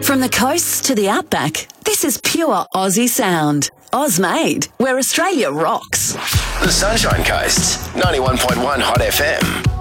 From the coasts to the outback, this is pure Aussie sound. Oz-made, where Australia rocks. The Sunshine Coast, 91.1 Hot FM.